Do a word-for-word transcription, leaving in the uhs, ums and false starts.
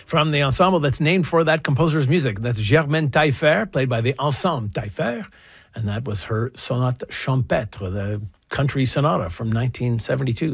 from the ensemble that's named for that composer's music. That's Germaine Taillefer, played by the Ensemble Taillefer. And that was her Sonate Champêtre, the country sonata from nineteen seventy-two.